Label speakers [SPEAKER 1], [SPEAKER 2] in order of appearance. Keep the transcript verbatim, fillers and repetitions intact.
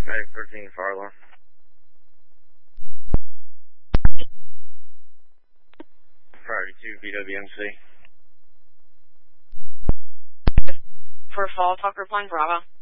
[SPEAKER 1] Medic thirteen, fire alarm. Priority two, B W M C.
[SPEAKER 2] For Fall Talker Plane Bravo.